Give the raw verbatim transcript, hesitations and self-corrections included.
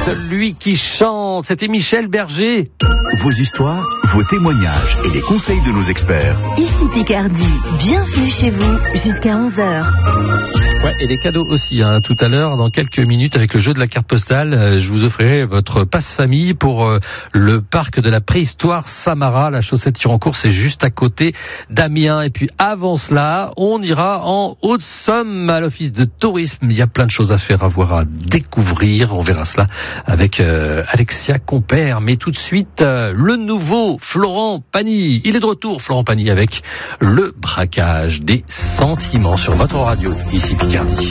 Celui qui chante, c'était Michel Berger. Vos histoires, vos témoignages et les conseils de nos experts. Ici Picardie, bienvenue chez vous jusqu'à onze heures. Ouais, et les cadeaux aussi, hein. Tout à l'heure, dans quelques minutes, avec le jeu de la carte postale, euh, je vous offrirai votre passe-famille pour euh, le parc de la préhistoire Samara. La chaussette Tirancourt, c'est juste à côté d'Amiens. Et puis avant cela, on ira en Haute-Somme à l'office de tourisme. Il y a plein de choses à faire, à voir, à découvrir. On verra cela avec euh, Alexia Compère. Mais tout de suite, euh, le nouveau Florent Pagny. Il est de retour, Florent Pagny, avec le braquage des sentiments sur votre radio, ici Picardie.